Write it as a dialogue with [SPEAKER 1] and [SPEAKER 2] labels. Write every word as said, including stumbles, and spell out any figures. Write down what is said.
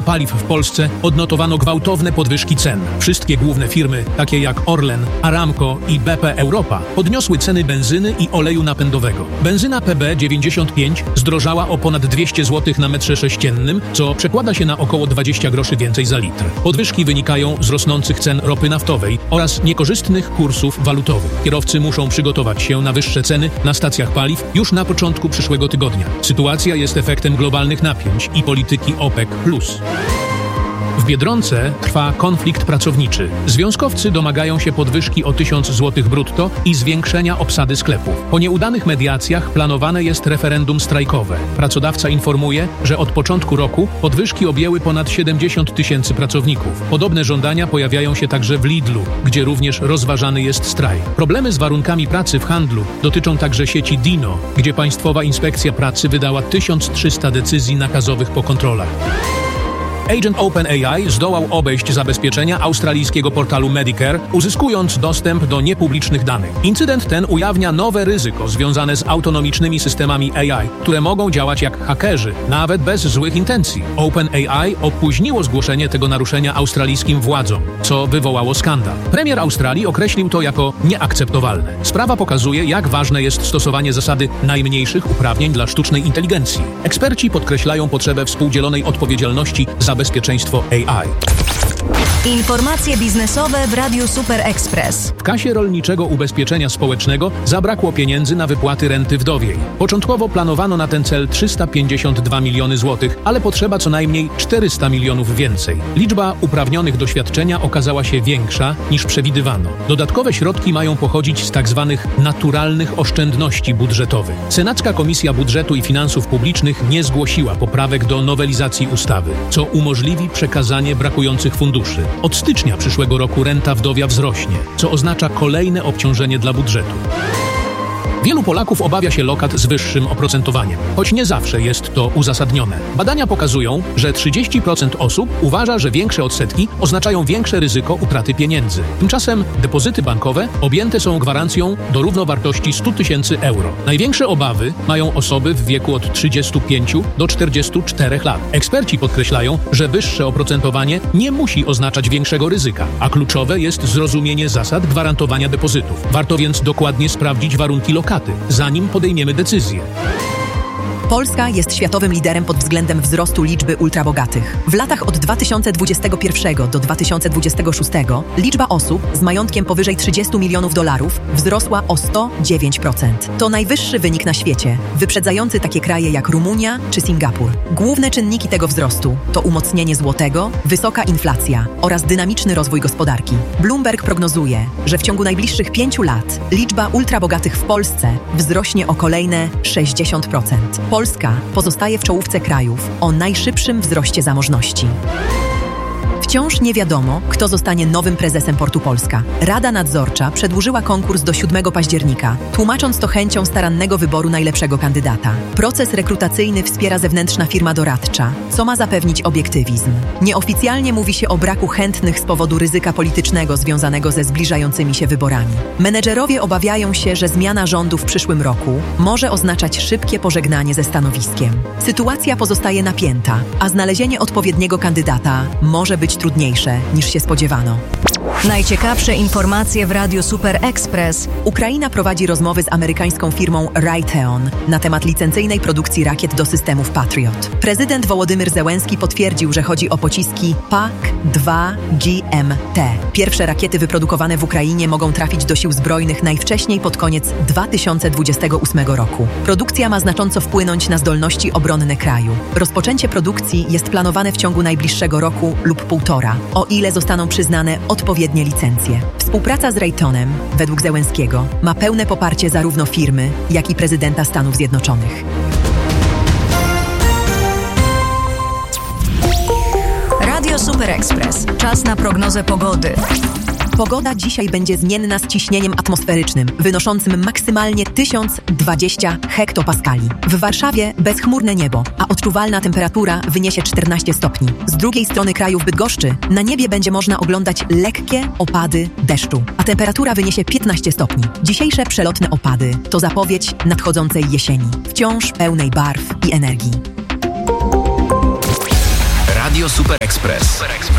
[SPEAKER 1] paliw w Polsce odnotowano gwałtowne podwyżki cen. Wszystkie główne firmy, takie jak Orlen, Aramco i B P Europa, podniosły ceny benzyny i oleju napędowego. Benzyna P B dziewięćdziesiąt pięć zdrożała o ponad dwieście złotych na metrze sześciennym, co przekłada się na około dwadzieścia groszy więcej za litr. Podwyżki wynikają z rosnących cen ropy naftowej oraz niekorzystnych kursów walutowych. Kierowcy muszą przygotować się na wyższe ceny na stacjach paliw już na początku przyszłego tygodnia. Sytuacja jest efektem globalnych napięć i polityki OPEC plus. W Biedronce trwa konflikt pracowniczy. Związkowcy domagają się podwyżki o tysiąc złotych brutto i zwiększenia obsady sklepów. Po nieudanych mediacjach planowane jest referendum strajkowe. Pracodawca informuje, że od początku roku podwyżki objęły ponad siedemdziesiąt tysięcy pracowników. Podobne żądania pojawiają się także w Lidlu, gdzie również rozważany jest strajk. Problemy z warunkami pracy w handlu dotyczą także sieci Dino, gdzie Państwowa Inspekcja Pracy wydała tysiąc trzysta decyzji nakazowych po kontrolach. Agent OpenAI zdołał obejść zabezpieczenia australijskiego portalu Medicare, uzyskując dostęp do niepublicznych danych. Incydent ten ujawnia nowe ryzyko związane z autonomicznymi systemami A I, które mogą działać jak hakerzy, nawet bez złych intencji. OpenAI opóźniło zgłoszenie tego naruszenia australijskim władzom, co wywołało skandal. Premier Australii określił to jako nieakceptowalne. Sprawa pokazuje, jak ważne jest stosowanie zasady najmniejszych uprawnień dla sztucznej inteligencji. Eksperci podkreślają potrzebę współdzielonej odpowiedzialności za bezpieczeństwo A I.
[SPEAKER 2] Informacje biznesowe w Radiu Super Express.
[SPEAKER 1] W kasie rolniczego ubezpieczenia społecznego zabrakło pieniędzy na wypłaty renty wdowiej. Początkowo planowano na ten cel trzysta pięćdziesiąt dwa miliony złotych, ale potrzeba co najmniej czterysta milionów więcej. Liczba uprawnionych do świadczenia okazała się większa niż przewidywano. Dodatkowe środki mają pochodzić z tzw. naturalnych oszczędności budżetowych. Senacka Komisja Budżetu i Finansów Publicznych nie zgłosiła poprawek do nowelizacji ustawy, co umożliwi przekazanie brakujących funduszy. Od stycznia przyszłego roku renta wdowia wzrośnie, co oznacza kolejne obciążenie dla budżetu. Wielu Polaków obawia się lokat z wyższym oprocentowaniem, choć nie zawsze jest to uzasadnione. Badania pokazują, że trzydzieści procent osób uważa, że większe odsetki oznaczają większe ryzyko utraty pieniędzy. Tymczasem depozyty bankowe objęte są gwarancją do równowartości stu tysięcy euro. Największe obawy mają osoby w wieku od trzydziestu pięciu do czterdziestu czterech lat. Eksperci podkreślają, że wyższe oprocentowanie nie musi oznaczać większego ryzyka, a kluczowe jest zrozumienie zasad gwarantowania depozytów. Warto więc dokładnie sprawdzić warunki lokaty, zanim podejmiemy decyzję.
[SPEAKER 3] Polska jest światowym liderem pod względem wzrostu liczby ultrabogatych. W latach od dwa tysiące dwudziestego pierwszego do dwa tysiące dwudziestego szóstego liczba osób z majątkiem powyżej trzydziestu milionów dolarów wzrosła o sto dziewięć procent. To najwyższy wynik na świecie, wyprzedzający takie kraje jak Rumunia czy Singapur. Główne czynniki tego wzrostu to umocnienie złotego, wysoka inflacja oraz dynamiczny rozwój gospodarki. Bloomberg prognozuje, że w ciągu najbliższych pięciu lat liczba ultrabogatych w Polsce wzrośnie o kolejne sześćdziesiąt procent. Polska pozostaje w czołówce krajów o najszybszym wzroście zamożności. Wciąż nie wiadomo, kto zostanie nowym prezesem Portu Polska. Rada Nadzorcza przedłużyła konkurs do siódmego października, tłumacząc to chęcią starannego wyboru najlepszego kandydata. Proces rekrutacyjny wspiera zewnętrzna firma doradcza, co ma zapewnić obiektywizm. Nieoficjalnie mówi się o braku chętnych z powodu ryzyka politycznego związanego ze zbliżającymi się wyborami. Menedżerowie obawiają się, że zmiana rządu w przyszłym roku może oznaczać szybkie pożegnanie ze stanowiskiem. Sytuacja pozostaje napięta, a znalezienie odpowiedniego kandydata może być trudniejsze niż się spodziewano.
[SPEAKER 2] Najciekawsze informacje w Radiu Super Express.
[SPEAKER 3] Ukraina prowadzi rozmowy z amerykańską firmą Raytheon na temat licencyjnej produkcji rakiet do systemów Patriot. Prezydent Wołodymyr Zełenski potwierdził, że chodzi o pociski P A K dwa G M T. Pierwsze rakiety wyprodukowane w Ukrainie mogą trafić do sił zbrojnych najwcześniej pod koniec dwa tysiące dwudziestego ósmego roku. Produkcja ma znacząco wpłynąć na zdolności obronne kraju. Rozpoczęcie produkcji jest planowane w ciągu najbliższego roku lub półtora, o ile zostaną przyznane odpowiednie licencje. Współpraca z Raytheonem, według Zełenskiego, ma pełne poparcie zarówno firmy, jak i prezydenta Stanów Zjednoczonych.
[SPEAKER 2] Radio Super Express. Czas na prognozę pogody.
[SPEAKER 3] Pogoda dzisiaj będzie zmienna z ciśnieniem atmosferycznym, wynoszącym maksymalnie tysiąc dwadzieścia hektopaskali. W Warszawie bezchmurne niebo, a odczuwalna temperatura wyniesie czternaście stopni. Z drugiej strony kraju w Bydgoszczy na niebie będzie można oglądać lekkie opady deszczu, a temperatura wyniesie piętnaście stopni. Dzisiejsze przelotne opady to zapowiedź nadchodzącej jesieni, wciąż pełnej barw i energii.
[SPEAKER 4] Radio Super Express.